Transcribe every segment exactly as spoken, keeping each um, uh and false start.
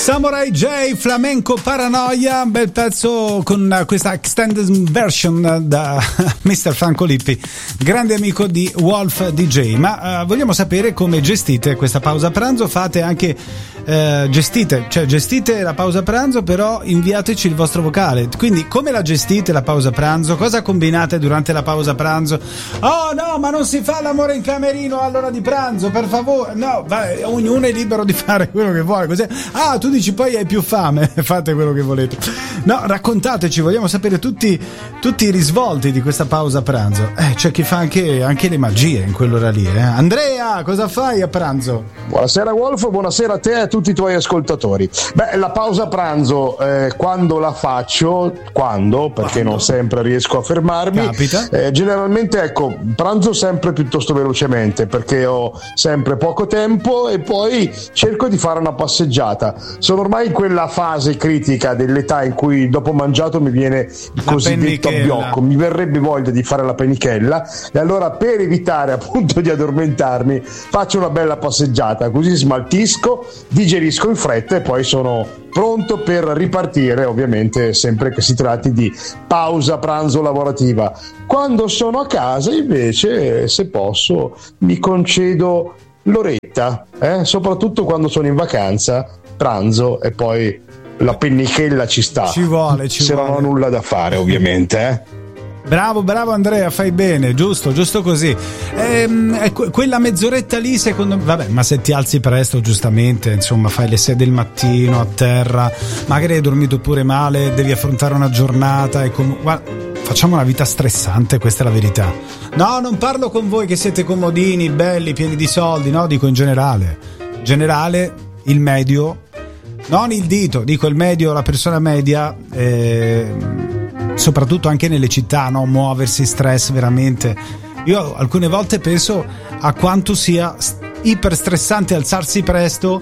Samurai J, Flamenco Paranoia, bel pezzo con questa extended version da mister Franco Lippi, grande amico di Wolf D J. Ma uh, vogliamo sapere come gestite questa pausa pranzo. Fate anche uh, gestite, cioè gestite la pausa pranzo, però inviateci il vostro vocale. Quindi come la gestite la pausa pranzo? Cosa combinate durante la pausa pranzo? Oh no, ma non si fa l'amore in camerino all'ora di pranzo, per favore. No, vai, ognuno è libero di fare quello che vuole. Così. Ah, tu dici poi hai più fame, fate quello che volete. No, raccontateci, vogliamo sapere tutti, tutti i risvolti di questa pausa pranzo. Eh, c'è chi fa anche, anche le magie in quell'ora lì. Eh. Andrea, cosa fai a pranzo? Buonasera Wolf, buonasera a te e a tutti i tuoi ascoltatori. Beh, la pausa pranzo, eh, quando la faccio, quando, perché quando? non sempre riesco a fermarmi. Capita. Eh, generalmente, ecco, pranzo sempre piuttosto velocemente perché ho sempre poco tempo e poi cerco di fare una passeggiata. Sono ormai in quella fase critica dell'età in cui dopo mangiato mi viene il la cosiddetto abbiocco, mi verrebbe voglia di fare la penichella e allora per evitare appunto di addormentarmi faccio una bella passeggiata, così smaltisco, digerisco in fretta e poi sono pronto per ripartire, ovviamente sempre che si tratti di pausa pranzo lavorativa. Quando sono a casa invece, se posso, mi concedo l'oretta, eh? soprattutto quando sono in vacanza, pranzo e poi la pennichella ci sta, ci vuole, ci se vuole. non ho nulla da fare ovviamente, eh? Bravo, bravo Andrea, fai bene, giusto, giusto così. Ehm, quella mezz'oretta lì, secondo me, vabbè, ma se ti alzi presto, giustamente, insomma, fai le sei del mattino a terra, magari hai dormito pure male, devi affrontare una giornata e com- guarda, facciamo una vita stressante, questa è la verità. No, non parlo con voi che siete comodini, belli, pieni di soldi, no, dico in generale. In generale, il medio, non il dito, dico il medio, la persona media, eh, soprattutto anche nelle città, no? Muoversi, stress veramente. Io alcune volte penso a quanto sia iper stressante alzarsi presto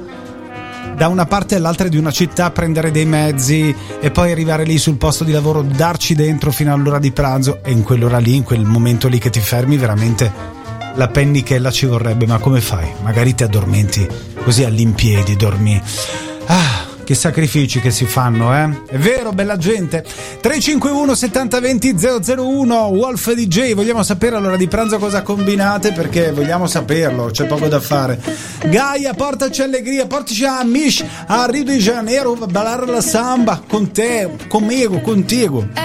da una parte all'altra di una città, prendere dei mezzi e poi arrivare lì sul posto di lavoro, darci dentro fino all'ora di pranzo, e in quell'ora lì, in quel momento lì che ti fermi, veramente la pennichella ci vorrebbe. Ma come fai? Magari ti addormenti così all'impiedi, dormi. Ah, che sacrifici che si fanno, eh? È vero, bella gente. tre cinque uno settanta venti zero zero uno Wolf D J, vogliamo sapere all'ora di pranzo cosa combinate, perché vogliamo saperlo, c'è poco da fare. Gaia, portaci allegria, portaci a Mish a Rio de Janeiro a ballare la samba con te, conmigo, contigo.